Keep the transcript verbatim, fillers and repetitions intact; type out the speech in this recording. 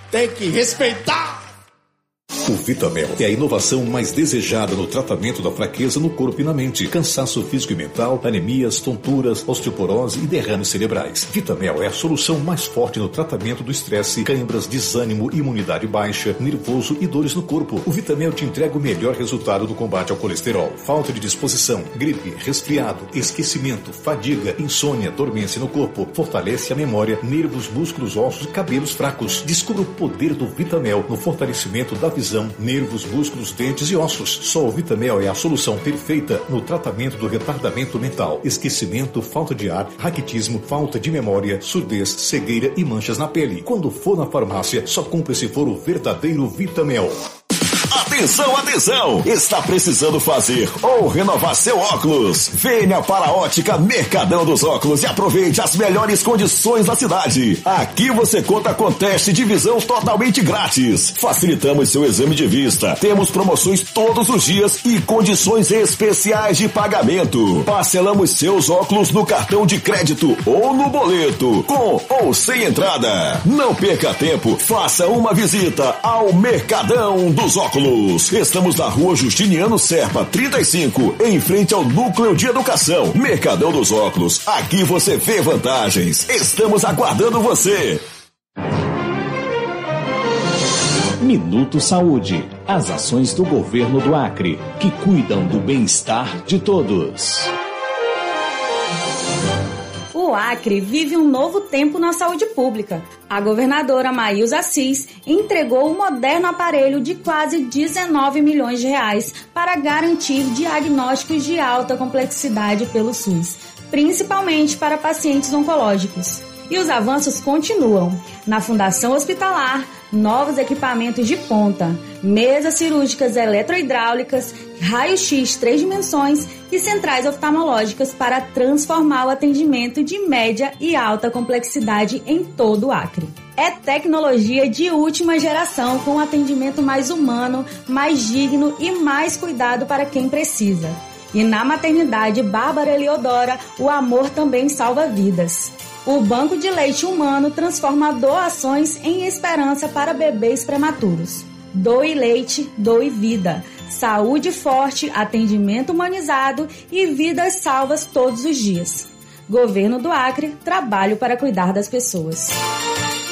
Tem que respeitar! O Vitamel é a inovação mais desejada no tratamento da fraqueza no corpo e na mente, cansaço físico e mental, anemias, tonturas, osteoporose e derrames cerebrais. Vitamel é a solução mais forte no tratamento do estresse, câimbras, desânimo, imunidade baixa, nervoso e dores no corpo. O Vitamel te entrega o melhor resultado no combate ao colesterol, falta de disposição, gripe, resfriado, esquecimento, fadiga, insônia, dormência no corpo, fortalece a memória, nervos, músculos, ossos e cabelos fracos. Descubra o poder do Vitamel no fortalecimento da visão, nervos, músculos, dentes e ossos. Só o Vitamel é a solução perfeita no tratamento do retardamento mental, esquecimento, falta de ar, raquitismo, falta de memória, surdez, cegueira e manchas na pele. Quando for na farmácia, só compre se for o verdadeiro Vitamel. Atenção, atenção! Está precisando fazer ou renovar seu óculos? Venha para a Ótica Mercadão dos Óculos e aproveite as melhores condições da cidade. Aqui você conta com teste de visão totalmente grátis. Facilitamos seu exame de vista. Temos promoções todos os dias e condições especiais de pagamento. Parcelamos seus óculos no cartão de crédito ou no boleto, com ou sem entrada. Não perca tempo, faça uma visita ao Mercadão dos Óculos. Estamos na Rua Justiniano Serpa, trinta e cinco, em frente ao Núcleo de Educação. Mercadão dos Óculos, aqui você vê vantagens. Estamos aguardando você. Minuto Saúde. As ações do governo do Acre, que cuidam do bem-estar de todos. O Acre vive um novo tempo na saúde pública. A governadora Maílza Assis entregou um moderno aparelho de quase dezenove milhões de reais para garantir diagnósticos de alta complexidade pelo SUS, principalmente para pacientes oncológicos. E os avanços continuam. Na Fundação Hospitalar, novos equipamentos de ponta, mesas cirúrgicas eletrohidráulicas, raio-x três dimensões e centrais oftalmológicas para transformar o atendimento de média e alta complexidade em todo o Acre. É tecnologia de última geração com atendimento mais humano, mais digno e mais cuidado para quem precisa. E na maternidade Bárbara Eliodora, o amor também salva vidas. O Banco de Leite Humano transforma doações em esperança para bebês prematuros. Doe leite, doe vida. Saúde forte, atendimento humanizado e vidas salvas todos os dias. Governo do Acre, trabalho para cuidar das pessoas.